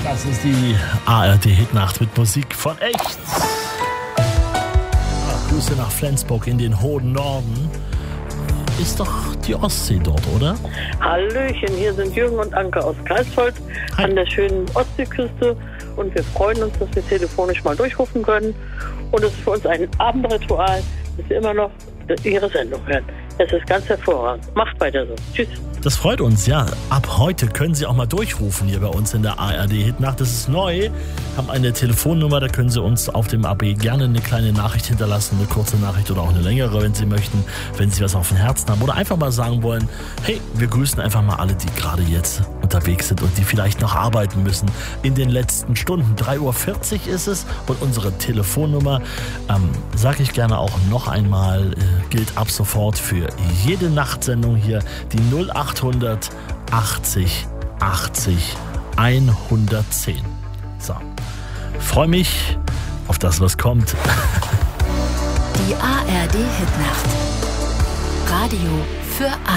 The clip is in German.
Das ist die ARD-Hitnacht mit Musik von echt. Grüße nach Flensburg in den hohen Norden. Ist doch die Ostsee dort, oder? Hallöchen, hier sind Jürgen und Anke aus Greifswald an der schönen Ostseeküste. Und wir freuen uns, dass wir telefonisch mal durchrufen können. Und es ist für uns ein Abendritual, dass wir immer noch Ihre Sendung hören. Es ist ganz hervorragend. Macht weiter so. Tschüss. Das freut uns, ja. Ab heute können Sie auch mal durchrufen hier bei uns in der ARD-Hitnacht. Das ist neu. Haben eine Telefonnummer, da können Sie uns auf dem AB gerne eine kleine Nachricht hinterlassen, eine kurze Nachricht oder auch eine längere, wenn Sie möchten, wenn Sie was auf dem Herzen haben oder einfach mal sagen wollen, hey, wir grüßen einfach mal alle, die gerade jetzt unterwegs sind und die vielleicht noch arbeiten müssen in den letzten Stunden. 3:40 Uhr ist es und unsere Telefonnummer, sage ich gerne auch noch einmal, gilt ab sofort für jede Nachtsendung hier, die 0800 80 80 110. So, freue mich auf das, was kommt. Die ARD Hitnacht. Radio für alle.